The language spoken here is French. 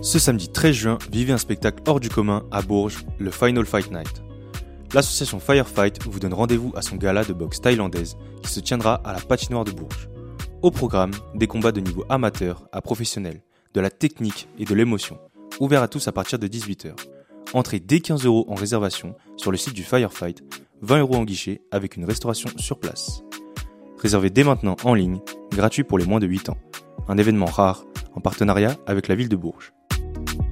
Ce samedi 13 juin, vivez un spectacle hors du commun à Bourges, le Final Fight Night. L'association Firefight vous donne rendez-vous à son gala de boxe thaïlandaise qui se tiendra à la patinoire de Bourges. Au programme, des combats de niveau amateur à professionnel, de la technique et de l'émotion, ouverts à tous à partir de 18h. Entrée dès 15€ en réservation sur le site du Firefight, 20€ en guichet avec une restauration sur place. Réservez dès maintenant en ligne, gratuit pour les moins de 8 ans. Un événement rare en partenariat avec la ville de Bourges.